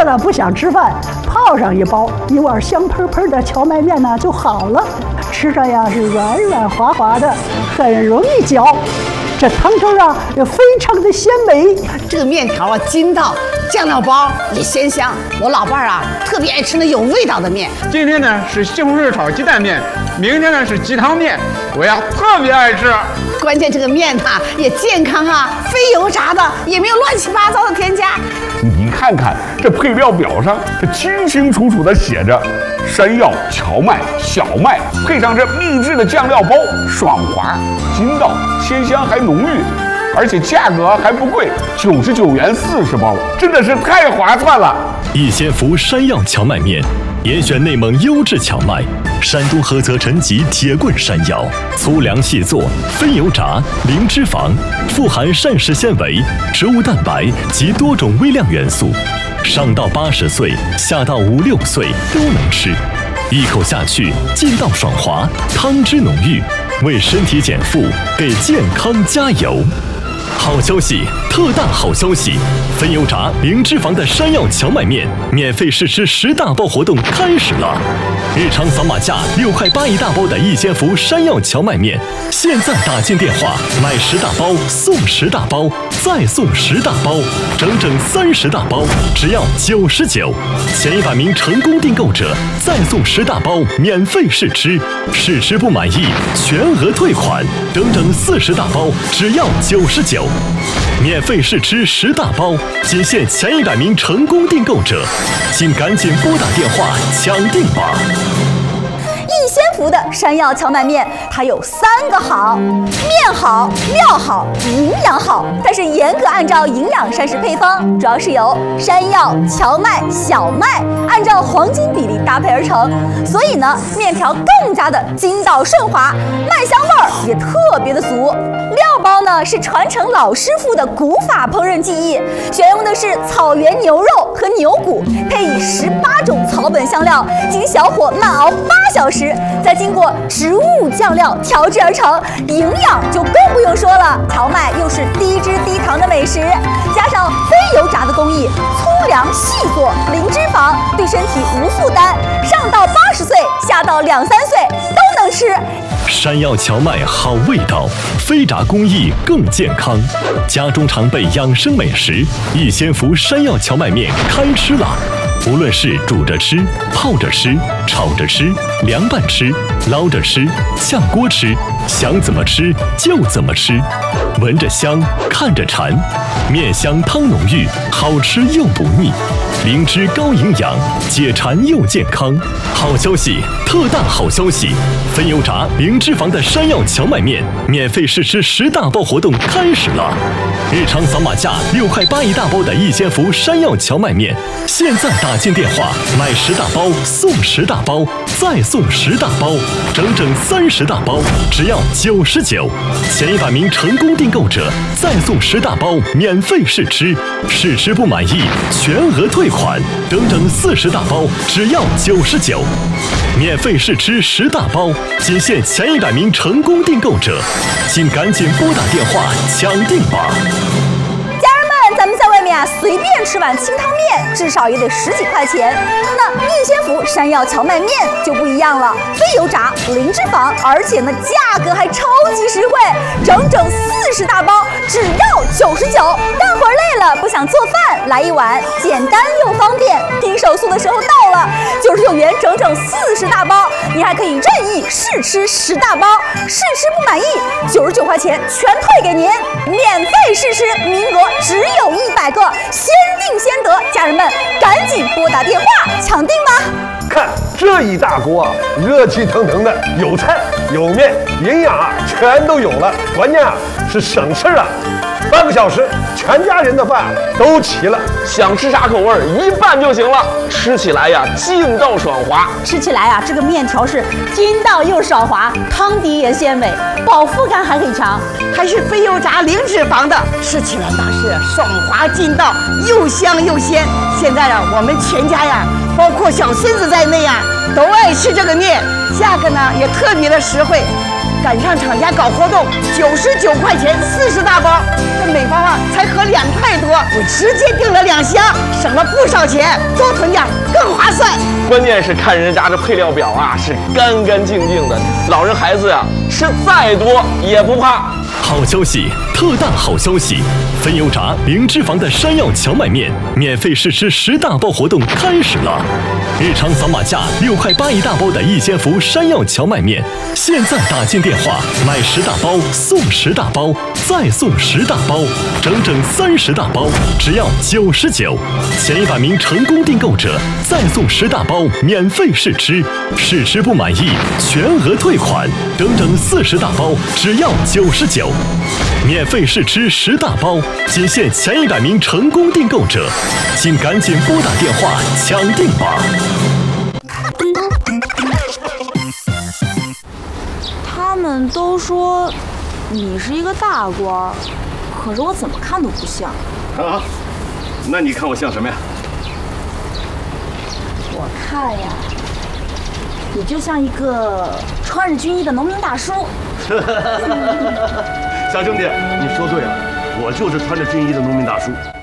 热了不想吃饭，泡上一包，一碗香喷喷的荞麦面呢就好了。吃着呀是软软滑滑的，很容易嚼。这汤汁啊也非常的鲜美。 这个面条啊筋道，酱料包也鲜香。我老伴儿啊特别爱吃那有味道的面。 今天呢是西红柿炒鸡蛋面，明天呢是鸡汤面，我呀特别爱吃。 关键这个面它也健康啊，非油炸的，也没有乱七八糟的添加。 你看看这配料表上，这清清楚楚的写着山药、荞麦、小麦，配上这秘制的酱料包，爽滑、筋道、鲜香还浓郁，而且价格还不贵，99元40包，真的是太划算了。 逸仙福山药荞麦面，严选内蒙优质荞麦，山东菏泽陈集铁棍山药，粗粮细做，非油炸，零脂肪，富含膳食纤维、植物蛋白及多种微量元素，上到80岁，下到5、6岁都能吃。一口下去，劲道爽滑，汤汁浓郁，为身体减负，给健康加油。好消息，特大好消息！非油炸、零脂肪的山药荞麦面免费试吃10大包活动开始了！日常扫码价6块8一大包的逸仙福山药荞麦面，现在打进电话买10大包送10大包，再送10大包，整整30大包，只要99。前100名成功订购者再送10大包免费试吃，试吃不满意全额退款，整整40大包，只要99。免费试吃10大包，仅限前100名成功订购者，请赶紧拨打电话抢订吧！ 逸仙福的山药荞麦面，它有3个好：面好、料好、营养好。但是严格按照营养膳食配方，主要是由山药、荞麦、小麦按照黄金比例搭配而成，所以呢，面条更加的筋道顺滑，麦香味儿也特别的足。料包呢是传承老师傅的古法烹饪技艺，选用的是草原牛肉和牛骨，配以18种草本香料，经小火慢熬8小时，再经过植物酱料调制而成，营养就更不用说了。荞麦又是低脂低糖的美食，加上非油炸的工艺，粗粮细做，零脂肪，对身体无负担，上到80岁，下到2、3岁都能吃。 山药荞麦好味道，非炸工艺更健康。家中常备养生美食，逸仙福山药荞麦面开吃了。无论是煮着吃、泡着吃、炒着吃、凉拌吃、捞着吃、炝锅吃，想怎么吃就怎么吃，闻着香，看着馋，面香汤浓郁，好吃又不腻，灵芝高营养，解馋又健康。好消息，特大好消息！非油炸、零脂肪的山药荞麦面免费试吃10大包活动开始了。日常扫码价6块8一大包的逸仙福山药荞麦面，现在打进电话买10大包送10大包，再送10大包，整整30大包，只要99。前100名成功订购者再送10大包免费试吃，试吃不满意全额退款，整整40大包，只要99。免费试吃10大包，仅限前100名成功订购者，请赶紧拨打电话抢订吧！ 咱们在外面啊，随便吃碗清汤面，至少也得10几块钱。那逸仙福山药荞麦面就不一样了，非油炸、零脂肪，而且呢价格还超级实惠，整整40大包，只要99。干活累了不想做饭，来一碗简单又方便。拼手速的时候到了，99元整整40大包，你还可以任意试吃10大包，试吃不满意99块钱全退给您，免费试吃，名额只有100个，先定先得，家人们赶紧拨打电话抢订吧！ 看这一大锅啊，热气腾腾的，有菜有面，营养啊全都有了，关键啊是省事啊。半个小时，全家人的饭都齐了， 想吃啥口味一拌就行了。吃起来呀，劲道爽滑。 吃起来啊，这个面条是筋道又爽滑，汤底也鲜美，饱腹感还很强， 还是非油炸零脂肪的，吃起来那是爽滑劲道，又香又鲜。现在啊，我们全家呀，包括小孙子在内呀，都爱吃这个面，价格呢也特别的实惠。 赶上厂家搞活动，99块钱40大包，这每包啊才合2块多，我直接订了2箱，省了不少钱，多囤点更划算。 关键是看人家这配料表啊，是干干净净的，老人孩子呀吃再多也不怕。 好消息，特大好消息！分油炸零脂肪的山药荞麦面免费试吃10大包活动开始了。日常扫码价6块8一大包的逸仙福山药荞麦面，现在打进电话买10大包送10大包，再送10大包，整整30大包，只要99。前100名成功订购者再送10大包免费试吃，试吃不满意全额退款，整40大包只要99。免费试吃10大包，仅限前100名成功订购者，请赶紧拨打电话抢订吧。 他们都说你是一个大官，可是我怎么看都不像。 啊？那你看我像什么呀？ 我看呀，你就像一个穿着军衣的农民大叔。 小兄弟，你说对了，我就是穿着军衣的农民大叔。